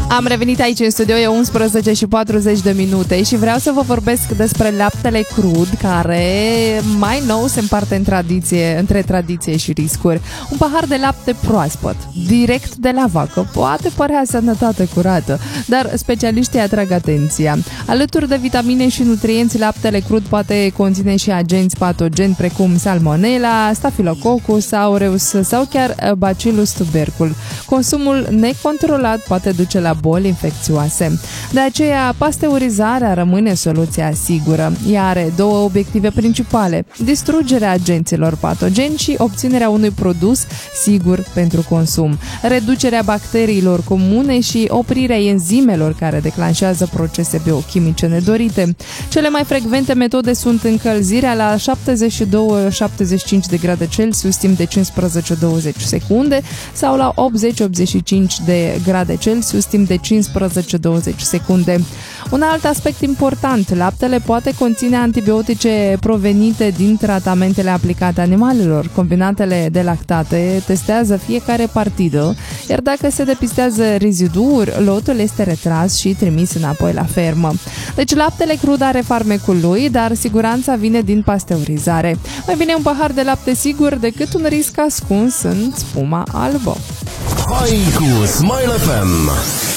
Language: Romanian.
Am revenit aici în studio, e 11 și 40 de minute și vreau să vă vorbesc despre laptele crud, care mai nou se împarte între tradiție și riscuri. Un pahar de lapte proaspăt, direct de la vacă, poate părea sănătate curată, dar specialiștii atrag atenția. Alături de vitamine și nutrienți, laptele crud poate conține și agenți patogeni precum Salmonella, Staphylococcus aureus sau chiar Bacillus tubercul. Consumul necontrolat poate duce la boli infecțioase. De aceea, pasteurizarea rămâne soluția sigură. Ea are două obiective principale: distrugerea agenților patogeni și obținerea unui produs sigur pentru consum, reducerea bacteriilor comune și oprirea enzimelor care declanșează procese biochimice nedorite. Cele mai frecvente metode sunt încălzirea la 72-75 de grade Celsius timp de 15-20 secunde sau la 80-85 de grade Celsius timp de 15-20 secunde. Un alt aspect important: laptele poate conține antibiotice provenite din tratamentele aplicate animalelor. Combinatele de lactate testează fiecare partidă, iar dacă se depistează reziduri, lotul este retras și trimis înapoi la fermă. Deci laptele crud are farmecul lui, dar siguranța vine din pasteurizare. Mai bine un pahar de lapte sigur decât un risc ascuns în spuma albă. Hai cu Smile FM!